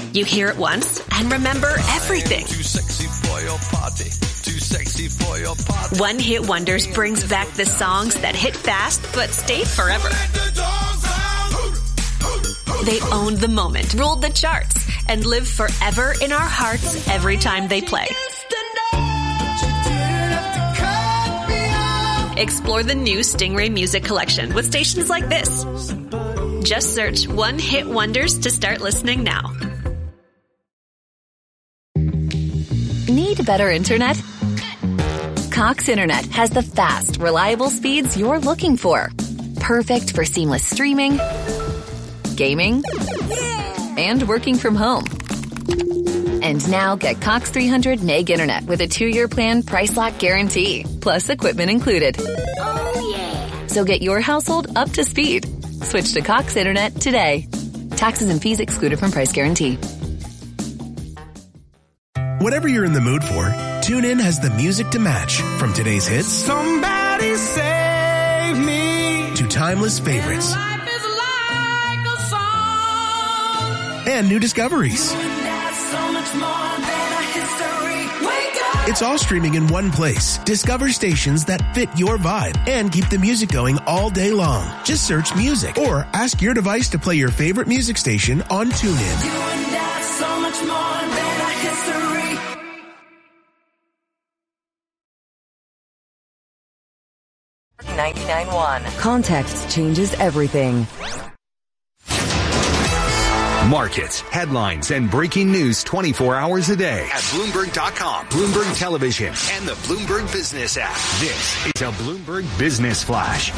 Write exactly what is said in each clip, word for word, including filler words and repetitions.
You hear it once and remember everything. Too sexy for your party. Too sexy for your party. One Hit Wonders brings back the songs that hit fast but stayed forever. They owned the moment, ruled the charts, and live forever in our hearts every time they play. Explore the new Stingray Music Collection with stations like this. Just search One Hit Wonders to start listening now. Need better internet? Cox Internet has the fast, reliable speeds you're looking for. Perfect for seamless streaming, gaming, and working from home. And now get Cox three hundred meg internet with a two-year plan price lock guarantee, plus equipment included. Oh, yeah. So get your household up to speed. Switch to Cox Internet today. Taxes and fees excluded from price guarantee. Whatever you're in the mood for, TuneIn has the music to match. From today's hits, Somebody save me, to timeless favorites, life is like a song, and new discoveries. so much more than a history. Wake up. It's all streaming in one place. Discover stations that fit your vibe and keep the music going all day long. Just search music or ask your device to play your favorite music station on TuneIn. You and I, so much more than a history. ninety-nine point one. Context changes everything. Markets, headlines, and breaking news twenty-four hours a day at Bloomberg dot com, Bloomberg Television, and the Bloomberg Business app. This is a Bloomberg Business Flash.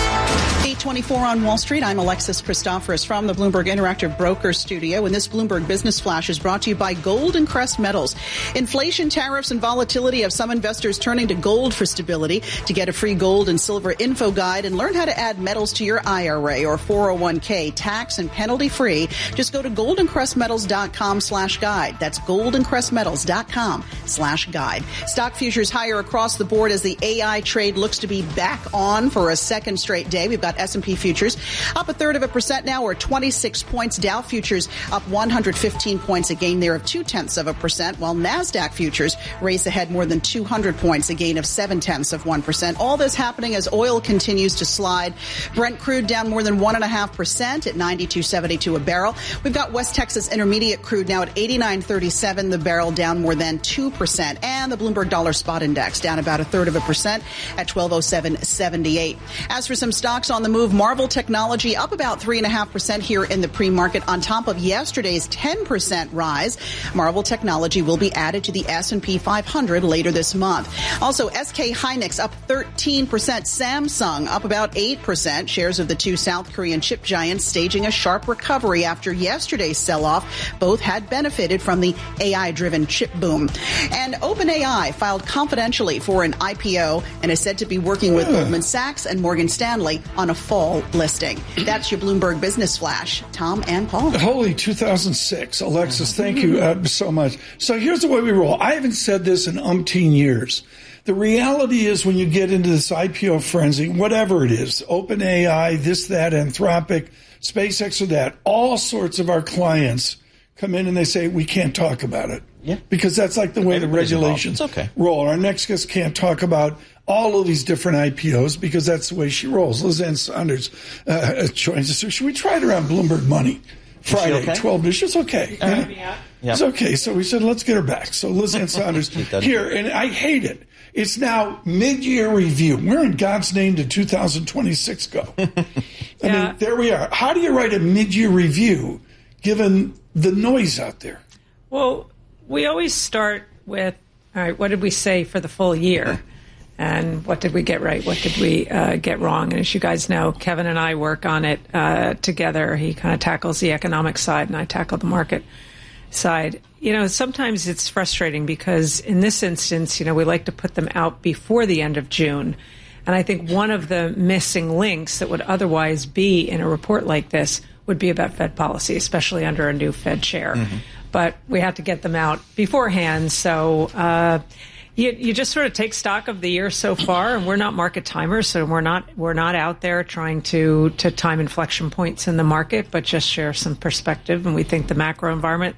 eight twenty-four on Wall Street. I'm Alexis Christoforous from the Bloomberg Interactive Broker Studio. And this Bloomberg Business Flash is brought to you by Gold and Crest Metals. Inflation, tariffs, and volatility have some investors turning to gold for stability. To get a free gold and silver info guide and learn how to add metals to your I R A or four oh one k tax and penalty free, just go to goldencrestmetals.com slash guide. That's goldencrestmetals.com slash guide. Stock futures higher across the board as the A I trade looks to be back on for a second straight day. We've got S and P futures up a third of a percent now, or twenty-six points. Dow futures up one hundred fifteen points, a gain there of two tenths of a percent, while NASDAQ futures race ahead more than two hundred points, a gain of seven tenths of one percent. All this happening as oil continues to slide. Brent crude down more than one and a half percent at ninety-two seventy-two a barrel. We've got West Texas Intermediate crude now at eighty-nine thirty-seven the barrel, down more than two percent. And the Bloomberg Dollar Spot Index down about a third of a percent at twelve oh seven seventy-eight. As for some stocks on the move, Marvell Technology up about three point five percent here in the pre-market on top of yesterday's ten percent rise. Marvell Technology will be added to the S and P five hundred later this month. Also, S K Hynix up thirteen percent. Samsung up about eight percent. Shares of the two South Korean chip giants staging a sharp recovery after yesterday's sell-off. Both had benefited from the A I-driven chip boom. And OpenAI filed confidentially for an I P O and is said to be working with Goldman Sachs and Morgan Stanley on a fall listing. That's your Bloomberg Business Flash. Tom and Paul. Holy two thousand six. Alexis, thank you uh, so much. So here's the way we roll. I haven't said this in umpteen years. The reality is when you get into this I P O frenzy, whatever it is, OpenAI, this, that, Anthropic, SpaceX or that, all sorts of our clients come in and they say, we can't talk about it. Yeah. Because that's like the way Everybody's the regulations okay. roll. Our next guest can't talk about all of these different I P Os because that's the way she rolls. Liz Ann Saunders uh, joins us. So should we try it around Bloomberg Money? Friday, okay? twelve news. It's okay. Uh, yeah. yeah. It's okay. So we said, let's get her back. So Liz Ann Saunders here, and I hate it. It's now mid-year review. Where in God's name did two thousand twenty-six go? I yeah. mean, there we are. How do you write a mid-year review given the noise out there? Well, we always start with, all right, what did we say for the full year? And what did we get right? What did we uh, get wrong? And as you guys know, Kevin and I work on it uh, together. He kind of tackles the economic side, and I tackle the market side. You know, sometimes it's frustrating because in this instance, you know, we like to put them out before the end of June. And I think one of the missing links that would otherwise be in a report like this would be about Fed policy, especially under a new Fed chair. Mm-hmm. But we had to get them out beforehand. So uh, you, you just sort of take stock of the year so far, and we're not market timers, so we're not we're not out there trying to to time inflection points in the market, but just share some perspective. And we think the macro environment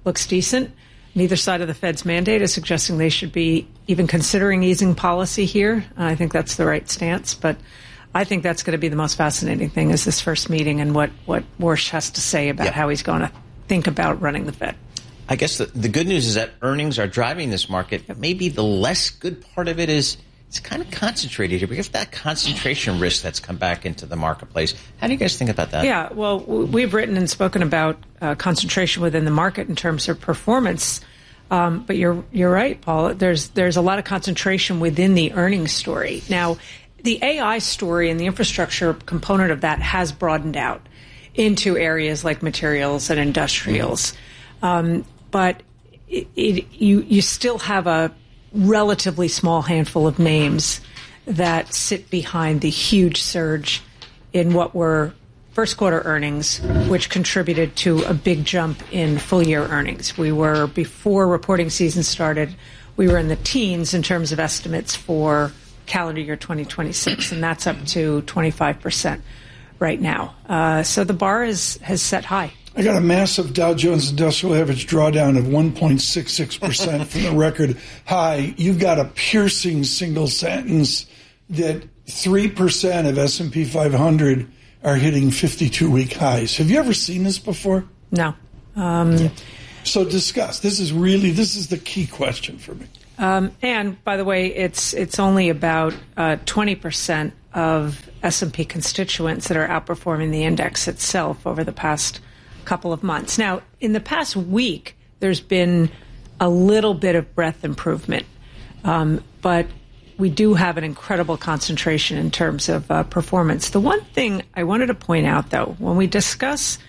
looks decent. Neither side of the Fed's mandate is suggesting they should be even considering easing policy here. I think that's the right stance, but I think that's going to be the most fascinating thing is this first meeting and what, what Warsh has to say about yeah. how he's going to think about running the Fed. I guess the, the good news is that earnings are driving this market. Maybe the less good part of it is it's kind of concentrated here. We have that concentration risk that's come back into the marketplace. How do you guys think about that? Yeah, well, we've written and spoken about uh, concentration within the market in terms of performance. Um, but you're you're right, Paul. There's there's a lot of concentration within the earnings story. Now, the A I story and the infrastructure component of that has broadened out into areas like materials and industrials. Mm-hmm. Um, but it, it, you you still have a relatively small handful of names that sit behind the huge surge in what were first quarter earnings, which contributed to a big jump in full year earnings. We were, before reporting season started, we were in the teens in terms of estimates for calendar year twenty twenty-six, and that's up to twenty-five percent right now. Uh, so the bar is, has set high. I got a massive Dow Jones Industrial Average drawdown of one point six six percent from the record high. You've got a piercing single sentence that three percent of S and P five hundred are hitting fifty-two week highs. Have you ever seen this before? No. Um, yeah. So discuss. This is really, this is the key question for me. Um, and, by the way, it's it's only about uh, twenty percent of S and P constituents that are outperforming the index itself over the past couple of months. Now, in the past week, there's been a little bit of breadth improvement, um, but we do have an incredible concentration in terms of uh, performance. The one thing I wanted to point out, though, when we discuss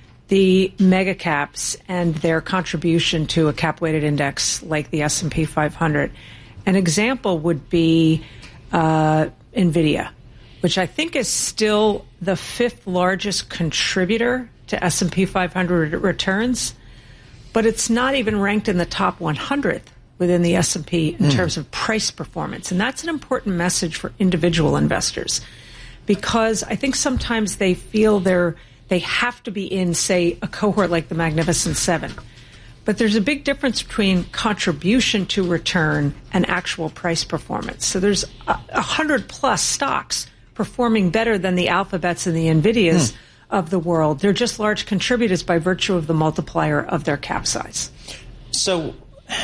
the mega caps and their contribution to a cap-weighted index like the S and P five hundred, an example would be uh, NVIDIA, which I think is still the fifth largest contributor to S and P five hundred returns, but it's not even ranked in the top one hundredth within the S and P in mm. terms of price performance. And that's an important message for individual investors, because I think sometimes they feel they're they have to be in, say, a cohort like the Magnificent Seven. But there's a big difference between contribution to return and actual price performance. So there's a, a hundred plus stocks performing better than the Alphabets and the NVIDIAs mm. of the world. They're just large contributors by virtue of the multiplier of their cap size. So,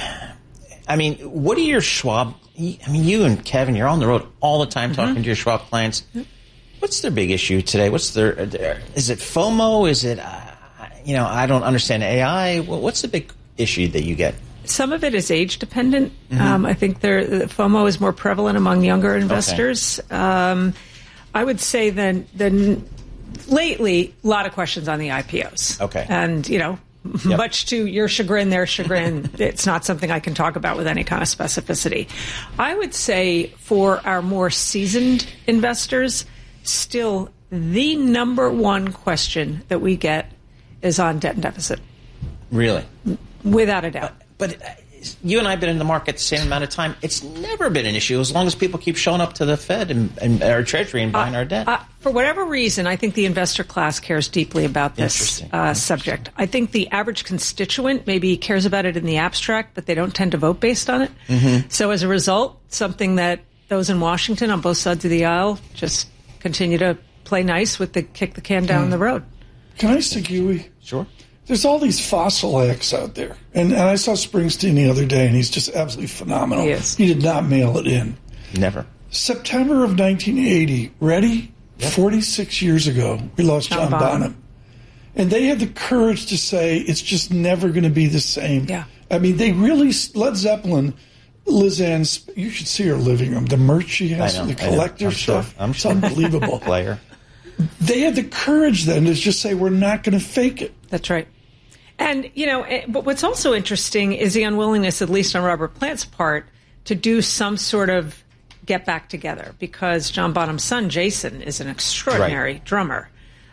I mean, what are your Schwab, I mean, you and Kevin, you're on the road all the time mm-hmm. talking to your Schwab clients. What's their big issue today? What's their, their is it FOMO? Is it, uh, you know, I don't understand A I. What's the big issue that you get? Some of it is age dependent. Mm-hmm. Um, I think there, FOMO is more prevalent among younger investors. Okay. Um, I would say then, then lately, a lot of questions on the I P Os. Okay. And, you know, yep. much to your chagrin, their chagrin, it's not something I can talk about with any kind of specificity. I would say for our more seasoned investors, still the number one question that we get is on debt and deficit. Really? Without a doubt. But, but you and I have been in the market the same amount of time. It's never been an issue as long as people keep showing up to the Fed and, and our Treasury and buying uh, our debt. Uh, for whatever reason, I think the investor class cares deeply about this uh, subject. I think the average constituent maybe cares about it in the abstract, but they don't tend to vote based on it. Mm-hmm. So as a result, something that those in Washington on both sides of the aisle just continue to play nice with the kick the can down mm. the road. Can I stick you? Sure. There's all these fossil acts out there. And, and I saw Springsteen the other day, and he's just absolutely phenomenal. He is. He did not mail it in. Never. September of nineteen eighty, ready? Yep. forty-six years ago, we lost John, John Bonham. Bonham. And they had the courage to say it's just never going to be the same. Yeah. I mean, they really, Led Zeppelin, Liz Ann's, you should see her living room. The merch she has, know, the collector stuff. Sure. I'm it's sure. unbelievable. Player. They had the courage then to just say, we're not going to fake it. That's right. And, you know, but what's also interesting is the unwillingness, at least on Robert Plant's part, to do some sort of get back together, because John Bonham's son, Jason, is an extraordinary right. drummer.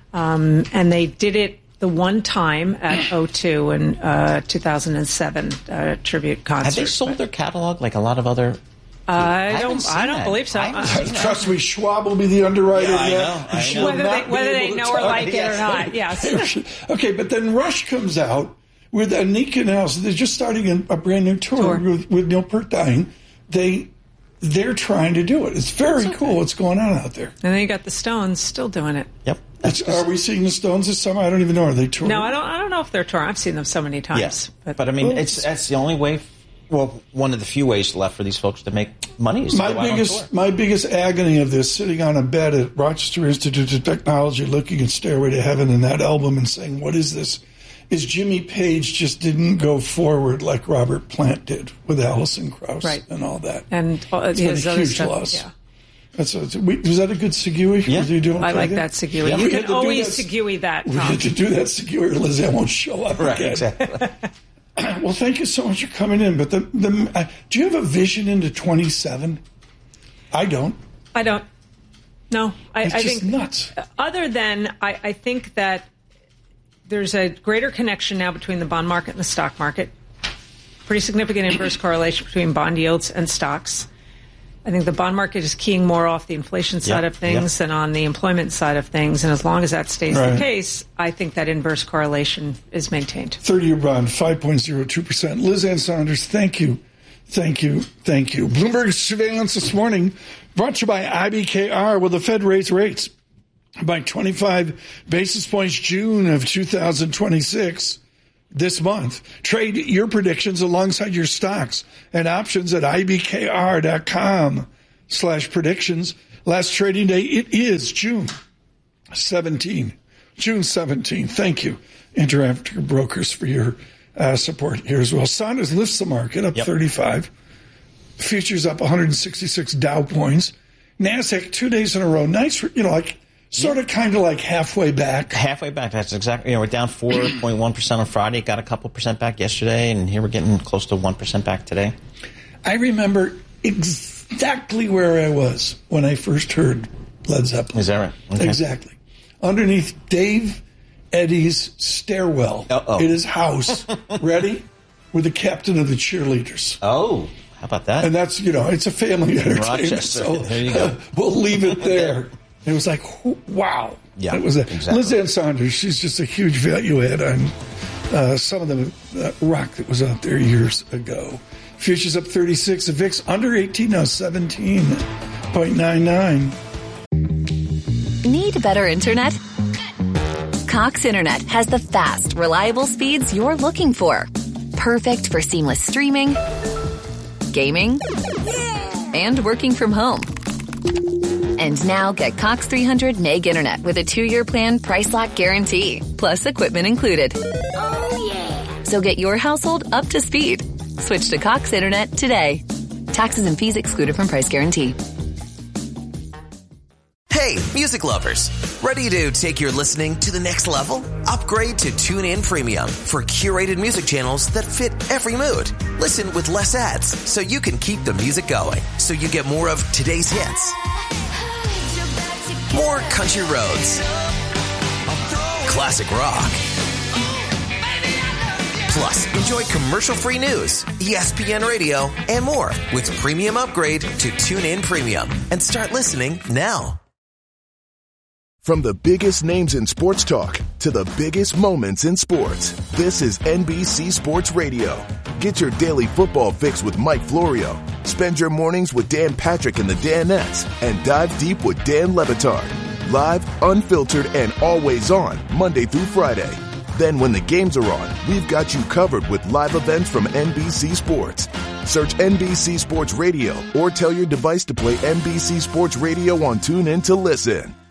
Um, and they did it the one time at O two in uh, two thousand seven uh, tribute concert. Have they sold but, their catalog like a lot of other... I, I don't. I don't that. believe so. Trust me, Schwab will be the underwriter. Yeah, I yet, know, I know. Whether they, whether they know or like it or not. Yes. Okay, but then Rush comes out with Anika Nelson, they're just starting a, a brand new tour, tour. With, with Neil Peart dying. They, they're trying to do it. It's very okay. cool what's going on out there. And then you got the Stones still doing it. Yep. Are we seeing the Stones this summer? I don't even know. Are they touring? No, I don't. I don't know if they're touring. I've seen them so many times. Yes, but, but I mean, well, it's that's the only way. Well, one of the few ways left for these folks to make money. Is my to go biggest, out on tour. my biggest agony of this, sitting on a bed at Rochester Institute of Technology, looking at Stairway to Heaven and that album, and saying, "What is this?" Is Jimmy Page just didn't go forward like Robert Plant did with Alison Krauss right. and all that. And uh, it's his been a other huge stuff, loss. Yeah. That's a, was that a good Segui? Yeah. You doing I okay like there? that Segui. Yeah. You We can always that, Segui that, Tom. We had to do that Segui or Lizzie won't show up right, again. Exactly. Well, thank you so much for coming in. But the, the uh, do you have a vision into twenty-seven? I don't. I don't. No. I, it's I just think nuts. Other than I, I think that there's a greater connection now between the bond market and the stock market. Pretty significant inverse correlation between bond yields and stocks. I think the bond market is keying more off the inflation side yep, of things yep. than on the employment side of things. And as long as that stays right. the case, I think that inverse correlation is maintained. thirty-year bond, five point oh two percent. Liz Ann Saunders, thank you. Thank you. Thank you. Bloomberg Surveillance this morning brought to you by I B K R. Will the Fed raise rates by twenty-five basis points June of two thousand twenty-six? This month. Trade your predictions alongside your stocks and options at ibkr.com slash predictions. Last trading day, it is June seventeenth. June seventeenth. Thank you, Interactive Brokers, for your uh, support here as well. Saunders lifts the market up yep. thirty-five. Futures up one hundred sixty-six Dow points. NASDAQ two days in a row. Nice, you know, like sort of kind of like halfway back. Halfway back. That's exactly. You know, we're down four point one percent on Friday. Got a couple percent back yesterday, and here we're getting close to one percent back today. I remember exactly where I was when I first heard Led Zeppelin. Is that right? Okay. Exactly. Underneath Dave Eddy's stairwell Uh-oh. in his house. Ready? With the captain of the cheerleaders. Oh, how about that? And that's, you know, it's a family entertainment. Rochester. So there you go. Uh, we'll leave it there. It was like, wow. Yeah, it was a, exactly. Liz Ann Saunders, she's just a huge value add on uh, some of the uh, rock that was out there years ago. Futures up thirty-six. The V I X under eighteen, now seventeen point nine nine. Need better internet? Cox Internet has the fast, reliable speeds you're looking for. Perfect for seamless streaming, gaming, and working from home. And now get Cox three hundred meg internet with a two-year plan price lock guarantee, plus equipment included. Oh, yeah. So get your household up to speed. Switch to Cox Internet today. Taxes and fees excluded from price guarantee. Hey, music lovers. Ready to take your listening to the next level? Upgrade to TuneIn Premium for curated music channels that fit every mood. Listen with less ads so you can keep the music going. So you get more of today's hits. More country roads. Classic rock. Plus, enjoy commercial-free news, E S P N Radio, and more with Premium Upgrade to TuneIn Premium. And start listening now. From the biggest names in sports talk to the biggest moments in sports, this is N B C Sports Radio. Get your daily football fix with Mike Florio. Spend your mornings with Dan Patrick and the Danettes, and dive deep with Dan Le Batard. Live, unfiltered, and always on, Monday through Friday. Then when the games are on, we've got you covered with live events from N B C Sports. Search N B C Sports Radio or tell your device to play N B C Sports Radio on TuneIn to listen.